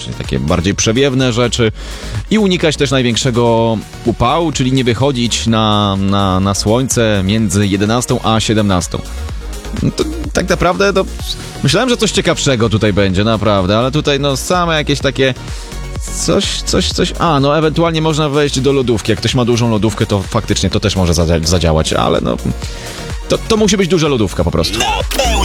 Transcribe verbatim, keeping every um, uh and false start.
czyli takie bardziej przewiewne rzeczy i unikać też największego upału, czyli nie wychodzić na, na, na słońce między jedenastą a siedemnastą. No to, tak naprawdę to myślałem, że coś ciekawszego tutaj będzie, naprawdę, ale tutaj no same jakieś takie coś, coś, coś, a no ewentualnie można wejść do lodówki, jak ktoś ma dużą lodówkę, to faktycznie to też może zadza- zadziałać, ale no to, to musi być duża lodówka po prostu.